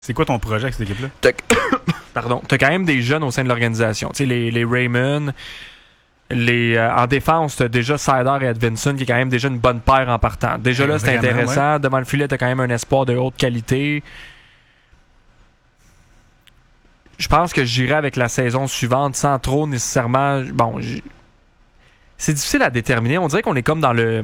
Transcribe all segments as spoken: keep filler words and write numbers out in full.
C'est quoi ton projet avec cette équipe-là? T'as... Pardon. T'as quand même des jeunes au sein de l'organisation. Tu sais, les, les Raymond, les, euh, en défense, t'as déjà Sider et Edvinson qui est quand même déjà une bonne paire en partant. Déjà là, c'est Vraiment, intéressant. Ouais. Devant le filet, t'as quand même un espoir de haute qualité. Je pense que j'irai avec la saison suivante sans trop nécessairement... Bon, j'... c'est difficile à déterminer. On dirait qu'on est comme dans le...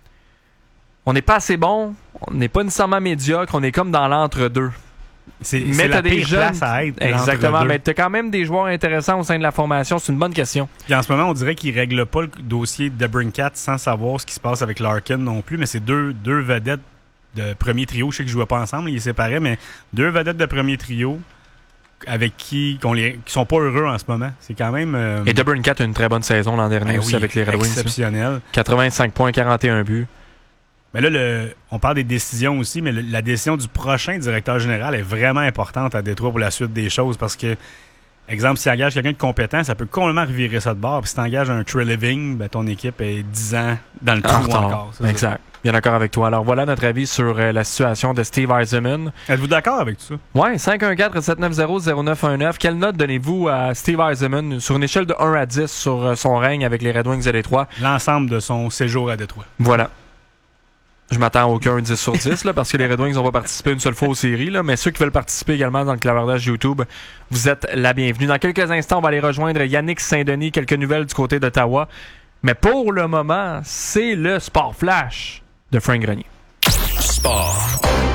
On n'est pas assez bon, on n'est pas nécessairement médiocre, on est comme dans l'entre-deux. C'est, mais c'est t'as la des pire jeunes... place à être. Exactement, mais t'as quand même des joueurs intéressants au sein de la formation. C'est une bonne question. Puis en ce moment, on dirait qu'ils ne règlent pas le dossier de Brincat sans savoir ce qui se passe avec Larkin non plus, mais c'est deux, deux vedettes de premier trio. Je sais qu'ils ne jouaient pas ensemble, ils séparaient, mais deux vedettes de premier trio avec qui qu'on les, qui sont pas heureux en ce moment. C'est quand même... Euh... Et DeBrincat a une très bonne saison l'an dernier ben aussi oui, avec les Red Wings. Exceptionnel. quatre-vingt-cinq points, quarante et un buts. Mais là, le, on parle des décisions aussi, mais le, la décision du prochain directeur général est vraiment importante à Détroit pour la suite des choses parce que, exemple, si tu engages quelqu'un de compétent, ça peut complètement revirer ça de bord. Puis si tu engages un Trey Living, ben, ton équipe est dix ans dans le trou encore. C'est exact. Ça. Bien d'accord avec toi. Alors voilà notre avis sur euh, la situation de Steve Yzerman. Êtes-vous d'accord avec tout ça? Oui, cinq un quatre, sept neuf zéro, zéro neuf un neuf. Quelle note donnez-vous à Steve Yzerman sur une échelle de un à dix sur euh, son règne avec les Red Wings de Détroit? L'ensemble de son séjour à Détroit. Voilà. Je m'attends à aucun dix sur dix là, parce que les Red Wings n'ont pas participé une seule fois aux séries. Là, mais ceux qui veulent participer également dans le clavardage YouTube, vous êtes la bienvenue. Dans quelques instants, on va aller rejoindre Yannick Saint-Denis. Quelques nouvelles du côté d'Ottawa. Mais pour le moment, c'est le Sport Flash de Frank Grenier. Sport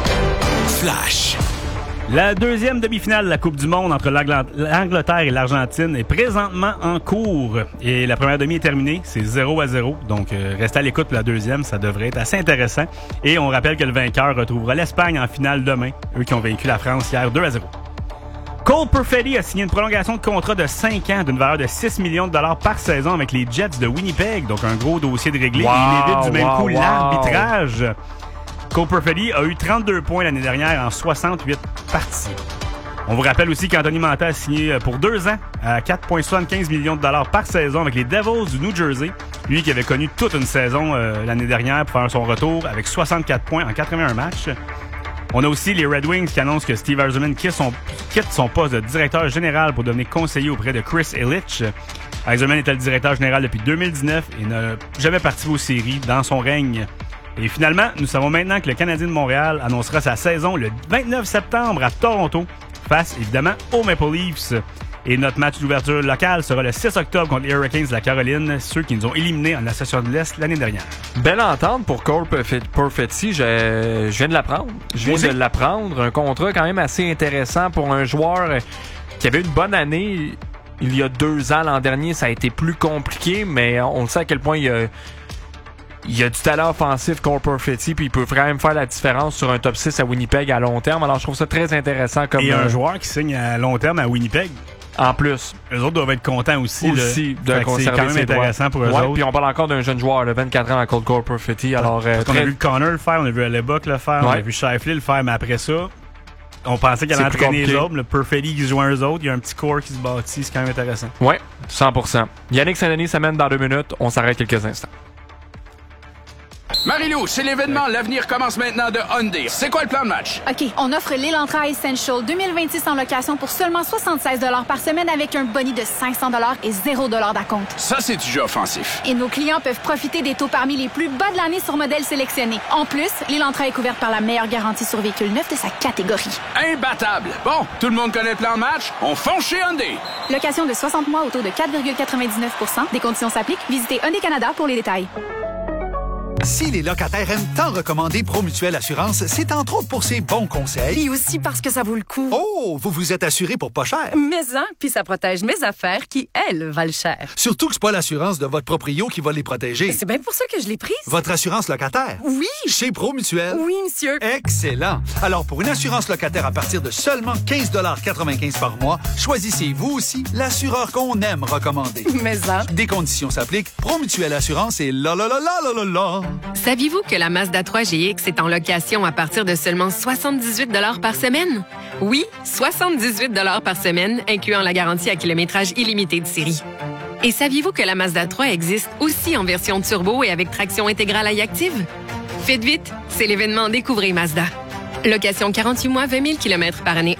Flash. La deuxième demi-finale de la Coupe du Monde entre l'Angleterre et l'Argentine est présentement en cours. Et la première demi est terminée, c'est zéro à zéro. Donc, euh, restez à l'écoute pour la deuxième, ça devrait être assez intéressant. Et on rappelle que le vainqueur retrouvera l'Espagne en finale demain, eux qui ont vaincu la France hier deux à zéro. Cole Perfetti a signé une prolongation de contrat de cinq ans d'une valeur de six millions de dollars par saison avec les Jets de Winnipeg. Donc, un gros dossier de réglé. Wow, il évite du même wow, coup wow. l'arbitrage. Cole Perfetti a eu trente-deux points l'année dernière en soixante-huit parties. On vous rappelle aussi qu'Anthony Mantha a signé pour deux ans à quatre virgule soixante-quinze millions de dollars par saison avec les Devils du New Jersey. Lui qui avait connu toute une saison euh, l'année dernière pour faire son retour avec soixante-quatre points en quatre-vingt-un matchs. On a aussi les Red Wings qui annoncent que Steve Yzerman quitte son, quitte son poste de directeur général pour devenir conseiller auprès de Chris Ilitch. Yzerman était le directeur général depuis deux mille dix-neuf et n'a jamais participé aux séries dans son règne. Et finalement, nous savons maintenant que le Canadien de Montréal annoncera sa saison le vingt-neuf septembre à Toronto, face évidemment aux Maple Leafs. Et notre match d'ouverture locale sera le six octobre contre les Hurricanes de la Caroline, ceux qui nous ont éliminés en Association de l'Est l'année dernière. Belle entente pour Cole Perfetti, je, je viens de l'apprendre. Je viens de l'apprendre. Un contrat quand même assez intéressant pour un joueur qui avait une bonne année il y a deux ans. L'an dernier, ça a été plus compliqué, mais on le sait à quel point il y a... Il y a du talent offensif, Cole Perfetti, puis il peut quand même faire la différence sur un top six à Winnipeg à long terme. Alors, je trouve ça très intéressant. Comme Et un euh, joueur qui signe à long terme à Winnipeg. En plus. Eux autres doivent être contents aussi. Aussi là. de conserver c'est quand même ses intéressant droits. pour eux ouais, autres. Puis on parle encore d'un jeune joueur, de vingt-quatre ans à Cole Perfetti. Alors, euh, très... On a vu Connor le faire, on a vu Hellebuck le faire, ouais. on a vu Scheifele le faire, mais après ça, on pensait qu'elle allait entraîner les autres. Le Perfetti qui se joint eux autres, il y a un petit corps qui se bâtit, c'est quand même intéressant. Oui, cent pour cent. Yannick Saint-Denis s'amène dans deux minutes. On s'arrête quelques instants. Marie-Lou, c'est l'événement. L'avenir commence maintenant de Hyundai. C'est quoi le plan de match? OK, on offre l'Elantra Essential deux mille vingt-six en location pour seulement soixante-seize dollars par semaine avec un boni de cinq cents dollars et zéro dollar d'acompte. Ça, c'est du jeu offensif. Et nos clients peuvent profiter des taux parmi les plus bas de l'année sur modèles sélectionnés. En plus, l'Elantra est couverte par la meilleure garantie sur véhicule neuf de sa catégorie. Imbattable! Bon, tout le monde connaît le plan de match? On fonce chez Hyundai! Location de soixante mois au taux de quatre virgule quatre-vingt-dix-neuf pour cent. Des conditions s'appliquent. Visitez Hyundai Canada pour les détails. Si les locataires aiment tant recommander Promutuelle Assurance, c'est entre autres pour ses bons conseils. Et aussi parce que ça vaut le coup. Oh, vous vous êtes assuré pour pas cher. Mais hein, puis ça protège mes affaires qui, elles, valent cher. Surtout que c'est pas l'assurance de votre proprio qui va les protéger. C'est bien pour ça que je l'ai prise. Votre assurance locataire? Oui. Chez Promutuelle? Oui, monsieur. Excellent. Alors, pour une assurance locataire à partir de seulement quinze dollars quatre-vingt-quinze par mois, choisissez vous aussi l'assureur qu'on aime recommander. Mais hein. Des conditions s'appliquent. Promutuelle Assurance et là, là, là, là, là, là, là. Saviez-vous que la Mazda trois G X est en location à partir de seulement soixante-dix-huit dollars par semaine? Oui, soixante-dix-huit dollars par semaine, incluant la garantie à kilométrage illimité de série. Et saviez-vous que la Mazda trois existe aussi en version turbo et avec traction intégrale à active? Faites vite, c'est l'événement Découvrez Mazda. Location quarante-huit mois, vingt mille kilomètres par année